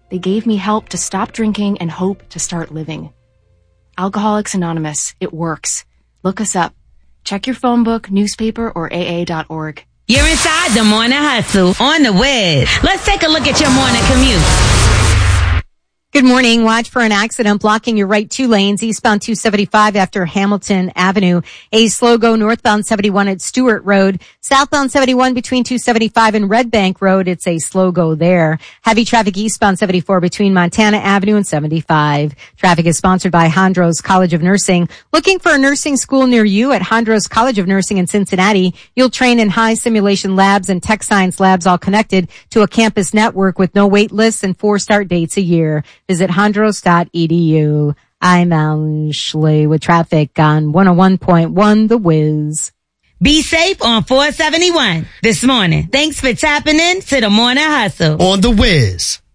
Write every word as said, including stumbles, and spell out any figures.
They gave me help to stop drinking and hope to start living. Alcoholics Anonymous. It works. Look us up. Check your phone book, newspaper, or A A dot org. You're inside the Morning Hustle on the Wiz. Let's take a look at your morning commute. Good morning. Watch for an accident blocking your right two lanes eastbound two seventy-five after Hamilton Avenue. A slow go northbound seventy-one at Stewart Road. Southbound seventy-one between two seventy-five and Red Bank Road. It's a slow go there. Heavy traffic eastbound seventy-four between Montana Avenue and seventy-five. Traffic is sponsored by Hondros College of Nursing. Looking for a nursing school near you at Hondros College of Nursing in Cincinnati. You'll train in high simulation labs and tech science labs, all connected to a campus network with no wait lists and four start dates a year. Visit hondros dot e d u. I'm Alan Schley with traffic on one oh one point one The Wiz. Be safe on four seventy-one this morning. Thanks for tapping in to the Morning Hustle on The Wiz.